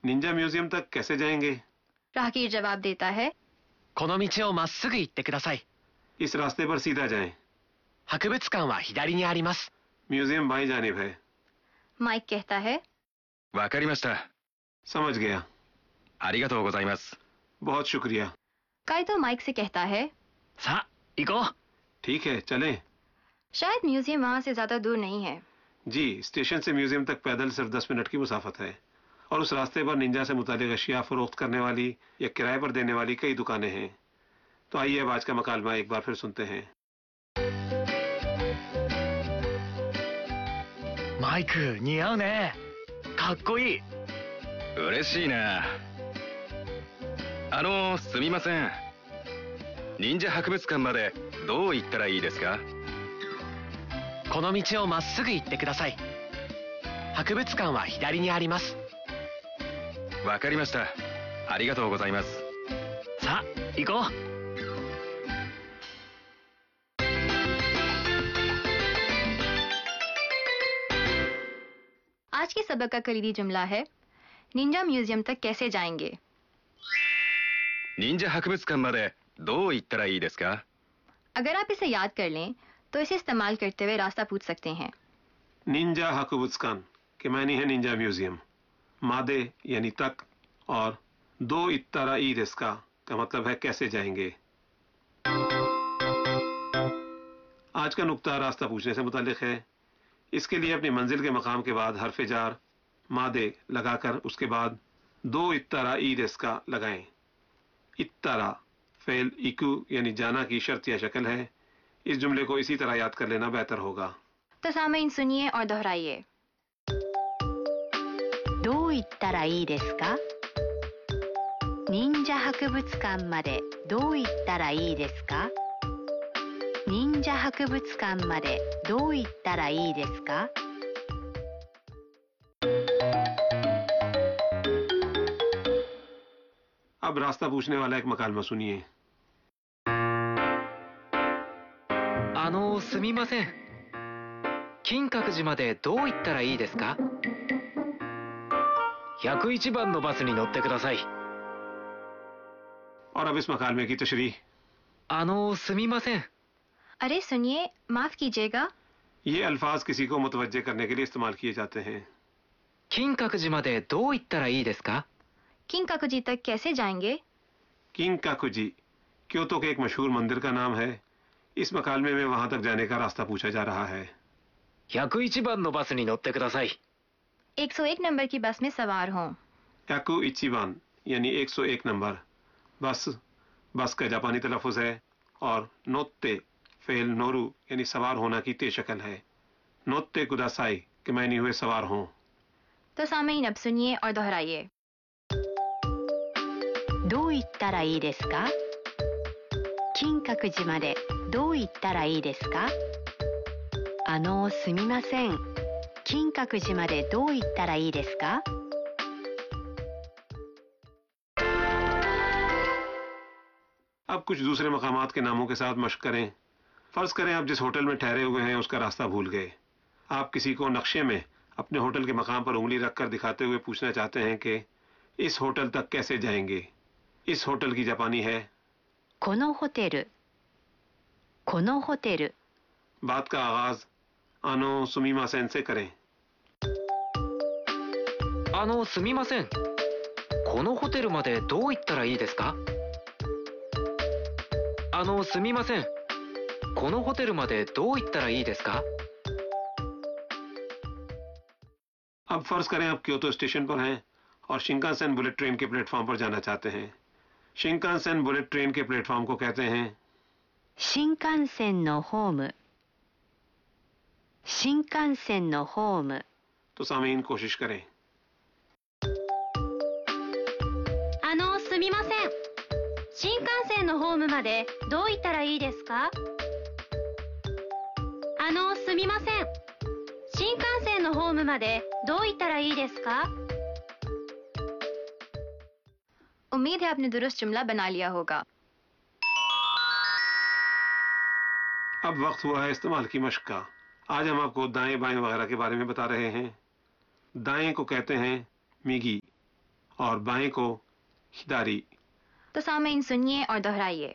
Ninja museum तक कैसे जाएंगे? राहगीर जवाब देता है, この道をまっすぐ行ってください。 इस रास्ते पर सीधा जाएं। 博物館は左にあります。 म्यूजियम बाईं जानिब है। माइक कहता है, わかりました。 समझ गया। ありがとうございます。 बहुत शुक्रिया। काइतो माइक से कहता है, さあ、行こう。 ठीक है, चलें। शायद म्यूजियम वहां से ज्यादा दूर नहीं है। जी, स्टेशन से म्यूजियम तक पैदल सिर्फ 10 मिनट की मुसाफत है और उस रास्ते पर निंजा से मुतालिक अशिया फरोख्त करने वाली या किराए पर देने वाली कई दुकानें हैं। तो आइए अब आज का मकालमा एक बार फिर सुनते हैं। マイク似合うね。かっこいい。 嬉しいな。すみません。忍者博物館までどう行ったらいいですか？ この道をまっすぐ行ってください。博物館は左にあります。 わかりました。ありがとうございます。 さあ、行こう。 आज के सबक का कलीदी जुमला है, निंजा म्यूजियम तक कैसे जाएंगे? 忍者博物館までどう行ったらいいですか？ अगर आप इसे याद कर लें तो इसे इस्तेमाल करते हुए रास्ता पूछ सकते हैं। निंजा हकुबुत्सकान के मानी है निंजा म्यूजियम, मादे यानी तक और दो इत्तारा ई देस्का का मतलब है कैसे जाएंगे। आज का नुक्ता रास्ता पूछने से मुतालिक है। इसके लिए अपनी मंजिल के मकाम के बाद हरफ जार मादे लगाकर उसके बाद दो इत्तारा ई देस्का लगाएं। इत्तारा फेल इकू यानी जाना की शर्त या शक्ल है। इस जुमले को इसी तरह याद कर लेना बेहतर होगा। तो सामईन सुनिए और दोहराइए। どう行ったらいいですか？忍者博物館までどう行ったらいいですか？忍者博物館までどう行ったらいいですか？ अब रास्ता पूछने वाला एक मकालमा सुनिए। すみません。金閣寺までどう行ったらいいですか？101番のバスに乗ってください。 और अब इस मकालमे की तशरीह। すみません。 अरे सुनिए, माफ कीजिएगा। ये अल्फाज किसी को मुतवज्जे करने के लिए इस्तेमाल किए जाते हैं। 金閣寺までどう行ったらいいですか？ किंकाकुजी तक कैसे जाएंगे? किंकाकुजी क्योतो के एक मशहूर मंदिर का नाम है। इस मकालमे में वहां तक जाने का रास्ता पूछा जा रहा है। 101番のバスに乗ってください。 101 नंबर की बस में सवार हों। याकू इचिबान यानी 101 नंबर। बस का जापानी तलफ़ुज़ है और नोत्ते फेल नोरू यानी सवार होना की ते शक्ल है। नोत्ते कुदासाई के मायने हुए सवार हों। तो सामईन अब सुनिए और दोहराइए। どう行ったらいいですか？金閣寺までどう行ったらいいですか？すみません。金閣寺までどう行ったらいいですか？ अब कुछ दूसरे मकामात के नामों के साथ मशक करें। फर्ज करें आप जिस होटल में ठहरे हुए हैं उसका रास्ता भूल गए। आप किसी को नक्शे में अपने होटल के मकाम पर उंगली रखकर दिखाते हुए पूछना चाहते हैं कि इस होटल तक कैसे जाएंगे। इस होटल की जापानी है このホテル。このホテル。 बात का आगाज आनो सुमीमासेन से करें। すみません。このホテルまでどう行ったらいいですか？すみません。このホテルまでどう行ったらいいですか？ अब फर्ज करें आप क्योतो स्टेशन पर हैं और शिंकानसेन बुलेट ट्रेन के प्लेटफॉर्म पर जाना चाहते हैं। शिंकानसेन बुलेट ट्रेन के प्लेटफॉर्म को कहते हैं 新幹線のホーム。新幹線のホーム。 तो सामीन कोशिश करें। すみません。新幹線のホームまでどう行ったらいいですか？すみません。新幹線のホームまでどう行ったらいいですか？ उम्मीद है आपने दुरुस्त जुमला बना लिया होगा। अब वक्त हुआ है इस्तेमाल की मशक का। आज हम आपको दाएं बाएं वगैरह के बारे में बता रहे हैं। दाएं को कहते हैं मिगी और बाएं को हिदारी। तो सामईन सुनिए और दोहराइए।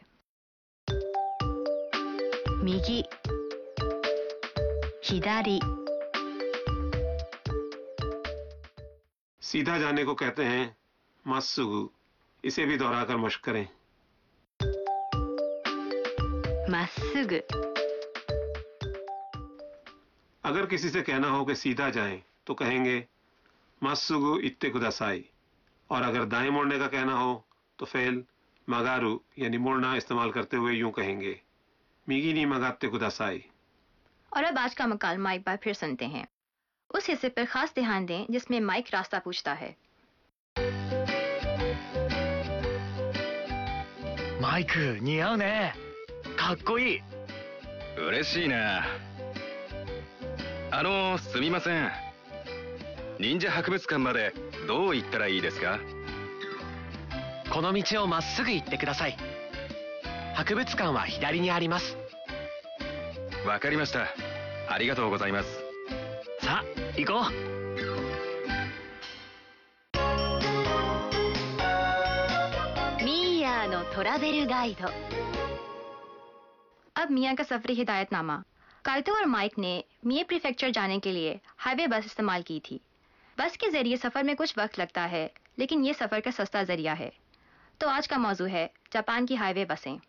右左 सीधा जाने को कहते हैं मस्सुगु। इसे भी दोहराकर मश्क करें। まっすぐ अगर किसी से कहना हो कि सीधा जाएं तो कहेंगे मस्सुगु इत्ते कुदासाई। और अगर दाएं मुड़ने का कहना हो तो फेल मगारू यानी मुड़ना इस्तेमाल करते हुए यूं कहेंगे मिगी नी मगाते कुदासाई। और अब आज का मुकालमा एक बार फिर सुनते हैं। उस हिस्से पर खास ध्यान दें जिसमें माइक रास्ता पूछता है। マイク似合うね。かっこいい。 嬉しいな。すみません。忍者博物館までどう行ったらいいですか？ この道をまっすぐ行ってください。博物館は左にあります。 わかりました。ありがとうございます。 さあ行こう。 ミーヤーのトラベルガイド अब मियाँ का सफरी हिदायतनामा। काइतो और माइक ने मिए प्रीफेक्चर जाने के लिए हाईवे बस इस्तेमाल की थी। बस के जरिए सफर में कुछ वक्त लगता है, लेकिन ये सफर का सस्ता जरिया है। तो आज का मौजू है जापान की हाईवे बसें।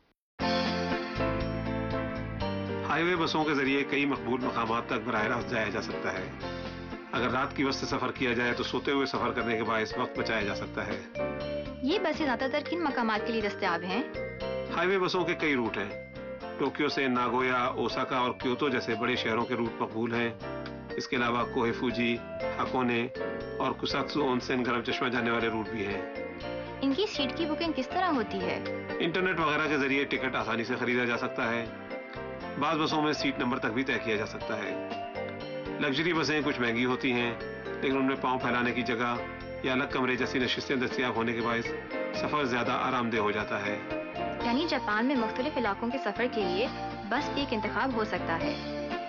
हाईवे बसों के जरिए कई मकबूल मकामात तक बराह रास्त जाया जा सकता है। अगर रात की बस से सफर किया जाए तो सोते हुए सफर करने के बायस वक्त बचाया जा सकता है। ये बसें ज्यादातर किन मकामात के लिए दस्तयाब हैं? हाईवे बसों के कई रूट हैं। टोक्यो से नागोया, ओसाका और क्योतो जैसे बड़े शहरों के रूट मकबूल हैं। इसके अलावा कोहे फूजी, हाकोने और कुसात्सु ओनसेन गर्म चश्मा जाने वाले रूट भी हैं। इनकी सीट की बुकिंग किस तरह होती है? इंटरनेट वगैरह के जरिए टिकट आसानी से खरीदा जा सकता है। बाज़ बसों में सीट नंबर तक भी तय किया जा सकता है। लग्जरी बसें कुछ महंगी होती हैं, लेकिन उनमें पाँव फैलाने की जगह या अलग कमरे जैसी नशिस्तें दस्तयाब होने के बायस सफर ज्यादा आरामदेह हो जाता है। यानी जापान में मुख्तलिफ इलाकों के सफर के लिए बस एक इंतखाब हो सकता है।